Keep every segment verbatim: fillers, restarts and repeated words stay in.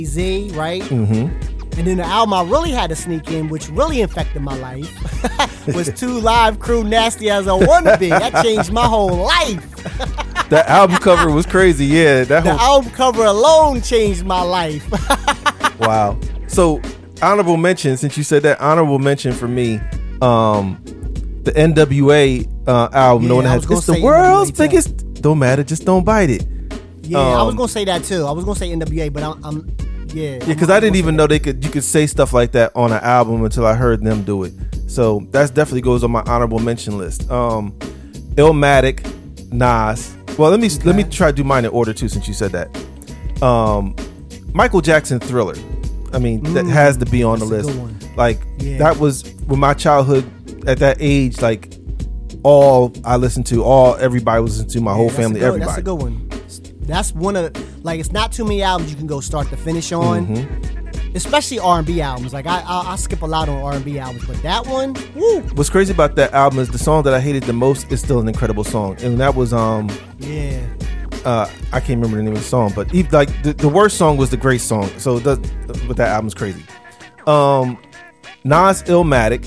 Z, right? Mm-hmm. And then the album I really had to sneak in, which really infected my life, was Two Live Crew, Nasty as a Wannabe. That changed my whole life. That album cover was crazy. Yeah, that the whole album cover alone changed my life. Wow. So honorable mention, since you said that, honorable mention for me, um, the N W A uh, album, Yeah, knowing I that was gonna it's the say world's N W A too. biggest. Don't matter, just don't bite it. Yeah, I was Um, gonna say that too. I was gonna say N W A, but I'm, I'm yeah. Yeah, because I didn't even know they could. You could say stuff like that on an album until I heard them do it. So that definitely goes on my honorable mention list. Um, Illmatic, Nas. Well, let me Okay. let me try to do mine in order too, since you said that. Um, Michael Jackson, Thriller. I mean, that Mm, has to be on the that's a list. good one. Like Yeah. that was when my childhood. At that age, like all I listened to, all everybody was listening to, my Yeah, whole that's a family, good- everybody. That's a good one. That's one of the, like, it's not too many albums you can go start to finish on, Mm-hmm. especially R and B albums. Like I, I, I skip a lot on R and B albums, but that one, woo, What's crazy about that album is the song that I hated the most is still an incredible song, and that was um. yeah, Uh, I can't remember the name of the song, but even, like the, the worst song was the great song. So it does, but that album's crazy. Um, Nas, Illmatic,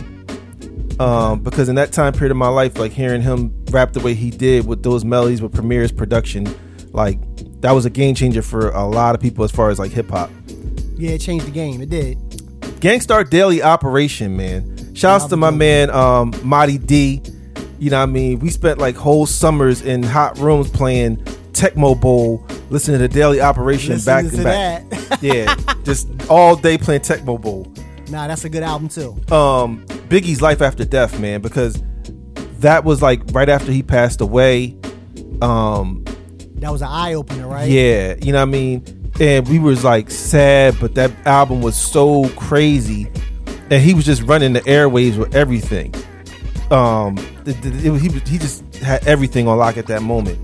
um, because in that time period of my life, like hearing him rap the way he did with those melodies with Premier's production, like that was a game changer for a lot of people as far as like hip hop. yeah, it changed the game. It did. Gangstar Daily Operation, man. Shouts to my man, um, Marty D. You know what I mean? We spent like whole summers in hot rooms playing Tecmo Bowl, listening to Daily Operation Listening back to to back. that. Yeah, just all day playing Tecmo Bowl. Nah, that's a good album too. Um, Biggie's Life After Death, man, because that was like right after he passed away. Um, That was an eye opener, right? yeah, you know what I mean? And we was like sad, but that album was so crazy. And he was just running the airwaves with everything. Um, it, it, it, he, he just had everything on lock at that moment.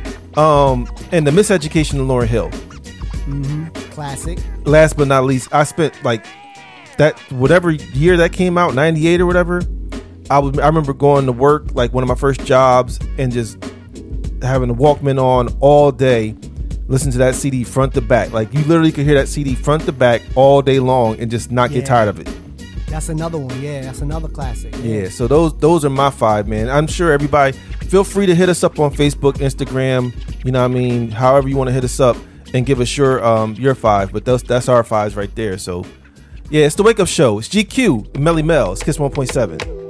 Um, and the Miseducation of Lauryn Hill. Mm-hmm. Classic. Last but not least, I spent like that whatever year that came out, ninety-eight or whatever. I was I remember going to work, like one of my first jobs, and just having the Walkman on all day, listening to that C D front to back. Like you literally could hear that C D front to back all day long and just not Yeah. get tired of it. That's another one. Yeah, that's another classic. Yeah, so those those are my five, man. I'm sure everybody feel free to hit us up on Facebook, Instagram, you know what I mean, however you want to hit us up and give us your um your five. But those that's our fives right there. So yeah, it's the Wake Up Show. It's G Q, Melly Mel. It's Kiss one point seven.